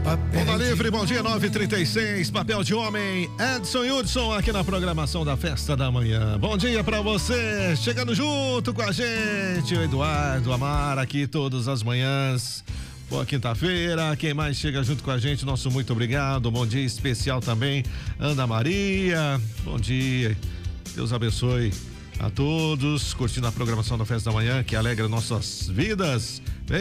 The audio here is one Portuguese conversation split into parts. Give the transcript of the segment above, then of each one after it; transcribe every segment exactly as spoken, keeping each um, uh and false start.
Onda Livre, bom dia, nove e trinta e seis, Papel de Homem, Edson Hudson aqui na programação da Festa da Manhã. Bom dia pra você, chegando junto com a gente, o Eduardo Amar aqui todas as manhãs. Boa quinta-feira, quem mais chega junto com a gente, nosso muito obrigado, bom dia especial também, Ana Maria, bom dia, Deus abençoe a todos, curtindo a programação da Festa da Manhã, que alegra nossas vidas.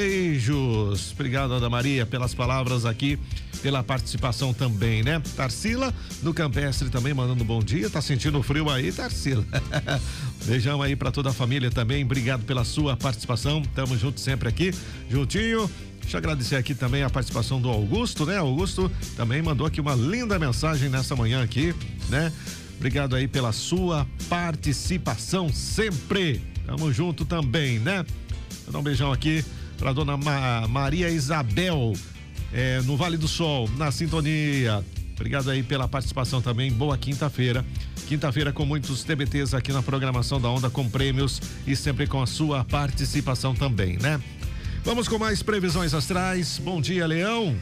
Beijos, obrigado Ana Maria pelas palavras aqui, pela participação também, né? Tarsila do Campestre também mandando bom dia, tá sentindo frio aí, Tarsila? Beijão aí pra toda a família também, obrigado pela sua participação, tamo junto sempre aqui, juntinho. Deixa eu agradecer aqui também a participação do Augusto, né? Augusto também mandou aqui uma linda mensagem nessa manhã aqui, né? Obrigado aí pela sua participação sempre. Tamo junto também, né? Vou dar um beijão aqui pra dona Ma- Maria Isabel, é, no Vale do Sol, na sintonia. Obrigado aí pela participação também. Boa quinta-feira. Quinta-feira com muitos T B Ts aqui na programação da Onda, com prêmios e sempre com a sua participação também, né? Vamos com mais previsões astrais. Bom dia, Leão.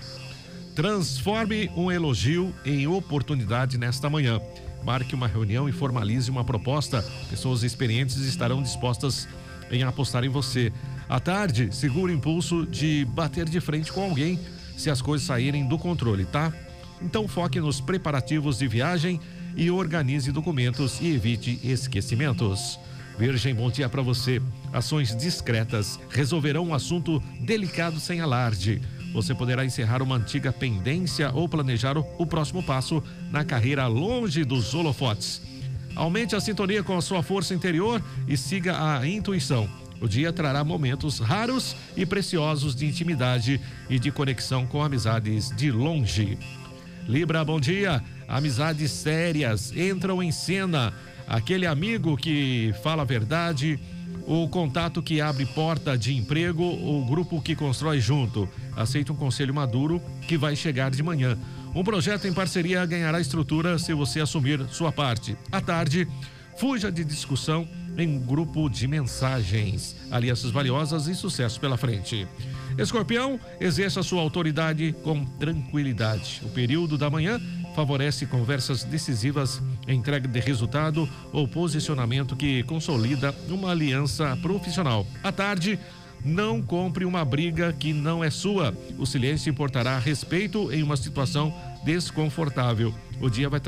Transforme um elogio em oportunidade nesta manhã. Marque uma reunião e formalize uma proposta. Pessoas experientes estarão dispostas em apostar em você. À tarde, segure o impulso de bater de frente com alguém se as coisas saírem do controle, tá? Então foque nos preparativos de viagem e organize documentos e evite esquecimentos. Virgem, bom dia para você. Ações discretas resolverão um assunto delicado sem alarde. Você poderá encerrar uma antiga pendência ou planejar o, o próximo passo na carreira longe dos holofotes. Aumente a sintonia com a sua força interior e siga a intuição. O dia trará momentos raros e preciosos de intimidade e de conexão com amizades de longe. Libra, bom dia. Amizades sérias entram em cena. Aquele amigo que fala a verdade, o contato que abre porta de emprego, o grupo que constrói junto. Aceite um conselho maduro que vai chegar de manhã. Um projeto em parceria ganhará estrutura se você assumir sua parte. À tarde, fuja de discussão em um grupo de mensagens. Alianças valiosas e sucesso pela frente. Escorpião, exerça sua autoridade com tranquilidade. O período da manhã favorece conversas decisivas, entrega de resultado ou posicionamento que consolida uma aliança profissional. À tarde, não compre uma briga que não é sua. O silêncio importará respeito em uma situação desconfortável. O dia vai